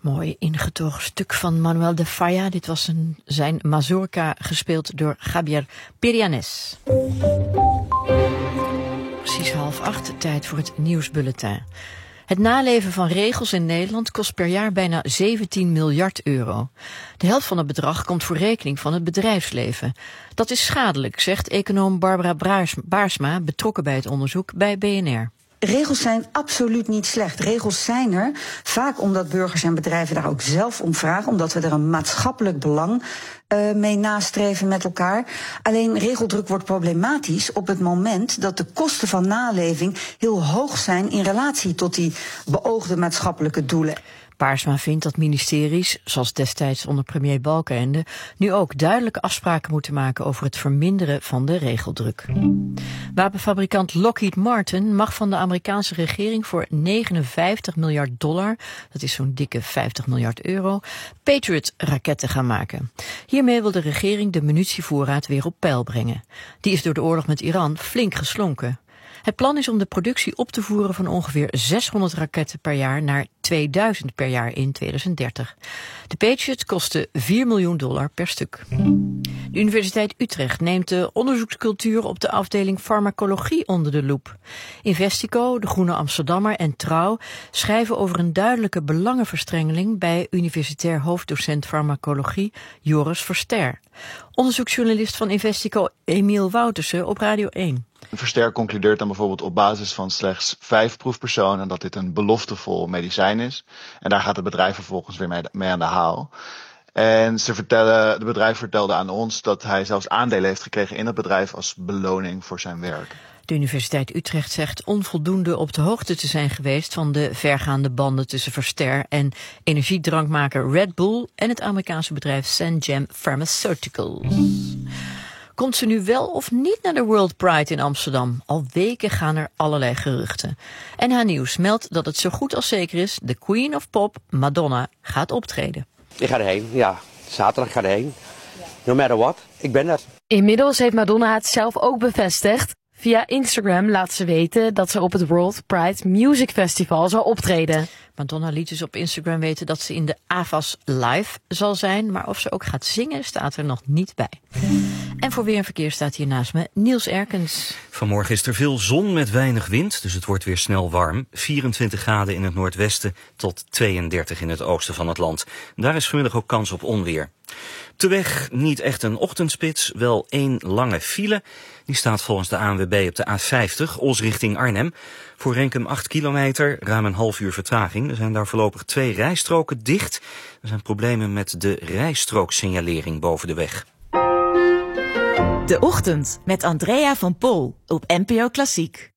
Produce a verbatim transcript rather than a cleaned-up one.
Mooi ingetogen stuk van Manuel de Falla. Dit was een, zijn Mazurka, gespeeld door Javier Perianes. Precies half acht, tijd voor het nieuwsbulletin. Het naleven van regels in Nederland kost per jaar bijna zeventien miljard euro. De helft van het bedrag komt voor rekening van het bedrijfsleven. Dat is schadelijk, zegt econoom Barbara Baarsma, betrokken bij het onderzoek bij B N R. Regels zijn absoluut niet slecht. Regels zijn er, vaak omdat burgers en bedrijven daar ook zelf om vragen, omdat we er een maatschappelijk belang uh, mee nastreven met elkaar. Alleen regeldruk wordt problematisch op het moment dat de kosten van naleving heel hoog zijn in relatie tot die beoogde maatschappelijke doelen. Baarsma vindt dat ministeries, zoals destijds onder premier Balkenende, nu ook duidelijke afspraken moeten maken over het verminderen van de regeldruk. Wapenfabrikant Lockheed Martin mag van de Amerikaanse regering voor negenenvijftig miljard dollar, dat is zo'n dikke vijftig miljard euro, Patriot-raketten gaan maken. Hiermee wil de regering de munitievoorraad weer op peil brengen. Die is door de oorlog met Iran flink geslonken. Het plan is om de productie op te voeren van ongeveer zeshonderd raketten per jaar naar tweeduizend per jaar in tweeduizend dertig. De Patriot kostte vier miljoen dollar per stuk. De Universiteit Utrecht neemt de onderzoekscultuur op de afdeling farmacologie onder de loep. Investico, De Groene Amsterdammer en Trouw schrijven over een duidelijke belangenverstrengeling bij universitair hoofddocent farmacologie Joris Verster. Onderzoeksjournalist van Investico Emiel Woutersen op Radio één. Verster concludeert dan bijvoorbeeld op basis van slechts vijf proefpersonen dat dit een beloftevol medicijn is. En daar gaat het bedrijf vervolgens weer mee, mee aan de haal. En ze vertellen, de bedrijf vertelde aan ons dat hij zelfs aandelen heeft gekregen in het bedrijf als beloning voor zijn werk. De Universiteit Utrecht zegt onvoldoende op de hoogte te zijn geweest van de vergaande banden tussen Verster en energiedrankmaker Red Bull en het Amerikaanse bedrijf Sanjam Pharmaceuticals. Komt ze nu wel of niet naar de World Pride in Amsterdam? Al weken gaan er allerlei geruchten. N H Nieuws meldt dat het zo goed als zeker is, de Queen of Pop, Madonna, gaat optreden. Ik ga erheen, ja. Zaterdag ga ik erheen. No matter what, ik ben er. Inmiddels heeft Madonna het zelf ook bevestigd. Via Instagram laat ze weten dat ze op het World Pride Music Festival zal optreden. Madonna liet dus op Instagram weten dat ze in de A V A S Live zal zijn, maar of ze ook gaat zingen staat er nog niet bij. En voor weer en verkeer staat hier naast me Niels Erkens. Vanmorgen is er veel zon met weinig wind, dus het wordt weer snel warm. vierentwintig graden in het noordwesten tot tweeëndertig in het oosten van het land. Daar is vanmiddag ook kans op onweer. Op de weg niet echt een ochtendspits, wel één lange file. Die staat volgens de A N W B op de A vijftig, Os richting Arnhem. Voor Renkum acht kilometer, ruim een half uur vertraging. Er zijn daar voorlopig twee rijstroken dicht. Er zijn problemen met de rijstrooksignalering boven de weg. De Ochtend met Andrea van Pol op N P O Klassiek.